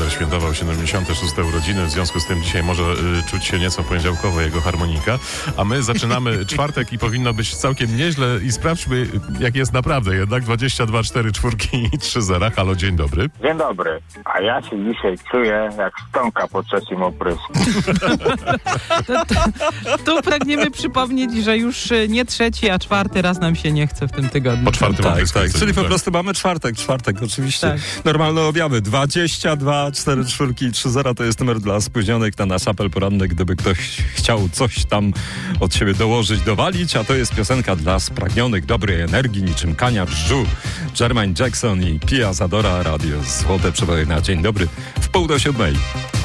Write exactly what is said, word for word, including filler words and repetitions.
że świętował siedemdziesiąte szóste urodziny, w związku z tym dzisiaj może y, czuć się nieco poniedziałkowo jego harmonika, a my zaczynamy czwartek i powinno być całkiem nieźle i sprawdźmy, jak jest naprawdę jednak. dwadzieścia dwa, cztery, czwórki i trzy zera. Halo, dzień dobry. Dzień dobry, a ja się dzisiaj czuję jak stonka po trzecim oprysku. To, to, tu pragniemy przypomnieć, że już nie trzeci, a czwarty raz nam się nie chce w tym tygodniu. Po czwartym Tak, oprysku tak. chcemy, Czyli po tak. prostu mamy czwartek, czwartek oczywiście. Tak. Normalne objawy. dwadzieścia dwa, cztery, czwórki i trzy zera to jest numer dla spóźnionych na nasz apel poranny, gdyby ktoś chciał coś tam od siebie dołożyć, dowalić, a to jest piosenka dla spragnionych dobrej energii, niczym Kania Bżu, Jermaine Jackson i Pia Zadora, Radio Złote Przeboje na dzień dobry w pół do siódmej.